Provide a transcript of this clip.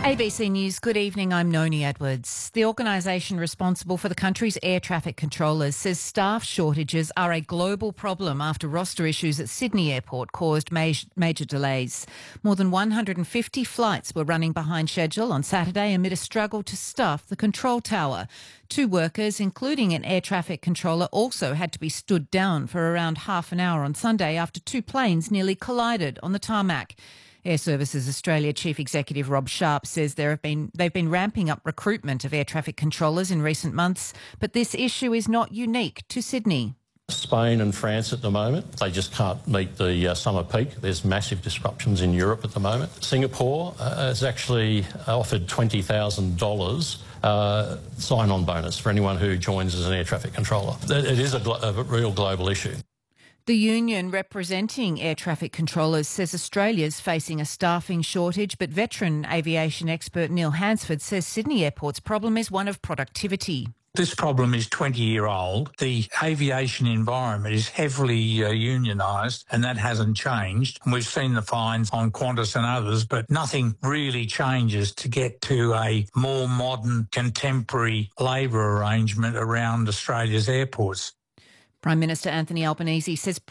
ABC News, good evening, I'm Noni Edwards. The organisation responsible for the country's air traffic controllers says staff shortages are a global problem after roster issues at Sydney Airport caused major delays. More than 150 flights were running behind schedule on Saturday amid a struggle to staff the control tower. 2 workers, including an air traffic controller, also had to be stood down for around half an hour on Sunday after 2 planes nearly collided on the tarmac. Air Services Australia Chief Executive Rob Sharp says they've been ramping up recruitment of air traffic controllers in recent months, but this issue is not unique to Sydney. Spain and France at the moment, they just can't meet the summer peak. There's massive disruptions in Europe at the moment. Singapore has actually offered $20,000 sign-on bonus for anyone who joins as an air traffic controller. It is a real global issue. The union representing air traffic controllers says Australia's facing a staffing shortage, but veteran aviation expert Neil Hansford says Sydney Airport's problem is one of productivity. This problem is 20-year-old. The aviation environment is heavily unionised, and that hasn't changed. And we've seen the fines on Qantas and others, but nothing really changes to get to a more modern, contemporary labour arrangement around Australia's airports. Prime Minister Anthony Albanese says